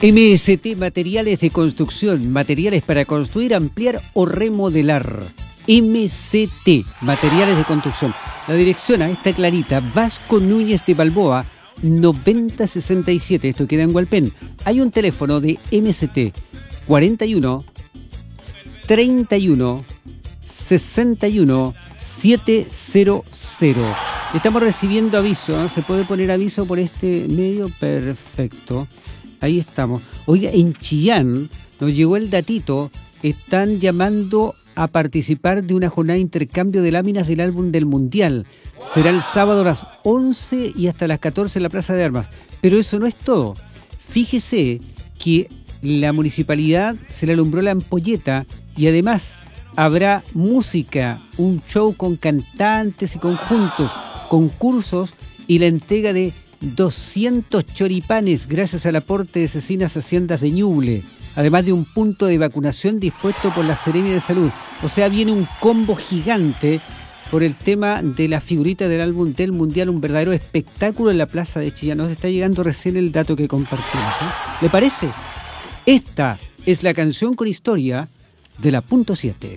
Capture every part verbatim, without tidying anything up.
M S T Materiales de Construcción, materiales para construir, ampliar o remodelar. M S T Materiales de Construcción. La dirección está clarita, Vasco Núñez de Balboa, noventa sesenta y siete, esto queda en Hualpén. Hay un teléfono de M S T, cuarenta y uno, treinta y uno, sesenta y uno, setecientos. Estamos recibiendo aviso, ¿no? ¿Se puede poner aviso por este medio? Perfecto. Ahí estamos. Oiga, en Chillán nos llegó el datito, están llamando a participar de una jornada de intercambio de láminas del álbum del Mundial. Será el sábado a las once y hasta las catorce en la Plaza de Armas. Pero eso no es todo. Fíjese que la municipalidad se le alumbró la ampolleta y además habrá música, un show con cantantes y conjuntos, concursos y la entrega de doscientos choripanes gracias al aporte de Cecinas Haciendas de Ñuble, además de un punto de vacunación dispuesto por la Seremia de Salud. O sea, viene un combo gigante por el tema de la figurita del álbum del Mundial, un verdadero espectáculo en la Plaza de Chillán. Nos está llegando recién el dato que compartimos, ¿eh? ¿Le parece? Esta es la canción con historia de la punto siete.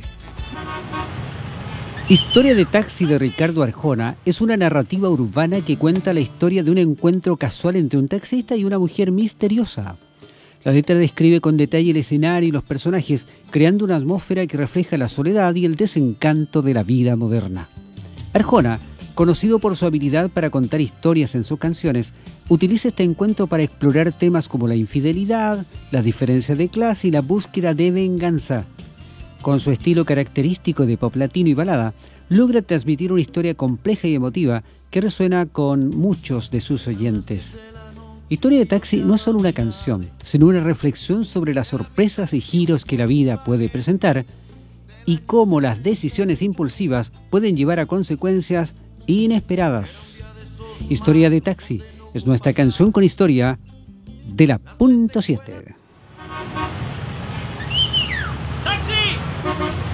Historia de Taxi de Ricardo Arjona es una narrativa urbana que cuenta la historia de un encuentro casual entre un taxista y una mujer misteriosa. La letra describe con detalle el escenario y los personajes, creando una atmósfera que refleja la soledad y el desencanto de la vida moderna. Arjona, conocido por su habilidad para contar historias en sus canciones, utiliza este encuentro para explorar temas como la infidelidad, las diferencias de clase y la búsqueda de venganza. Con su estilo característico de pop latino y balada, logra transmitir una historia compleja y emotiva que resuena con muchos de sus oyentes. Historia de Taxi no es solo una canción, sino una reflexión sobre las sorpresas y giros que la vida puede presentar y cómo las decisiones impulsivas pueden llevar a consecuencias inesperadas. Historia de Taxi es nuestra canción con historia de la punto siete.